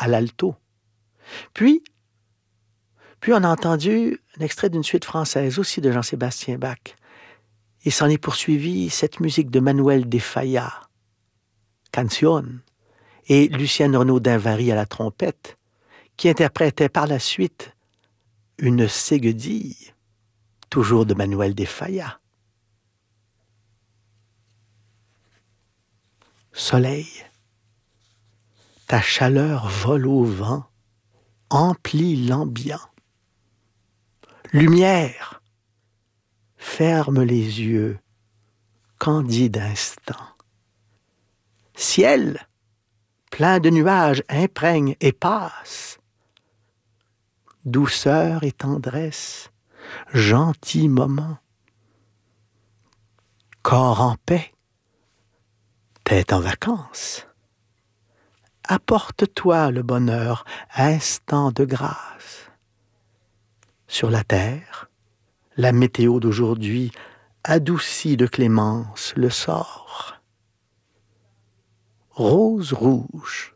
à l'alto. Puis on a entendu un extrait d'une suite française aussi de Jean-Sébastien Bach. Et s'en est poursuivi cette musique de Manuel de Falla, Canción, et Lucienne Renaud d'Invary à la trompette, qui interprétait par la suite une ségudille, toujours de Manuel de Falla. Soleil, ta chaleur vole au vent, emplit l'ambiant. Lumière, ferme les yeux, candide instant. Ciel, plein de nuages, imprègne et passe. Douceur et tendresse, gentil moment. Corps en paix, tête en vacances. Apporte-toi le bonheur, instant de grâce. Sur la terre, la météo d'aujourd'hui adoucit de clémence le sort. Rose rouge,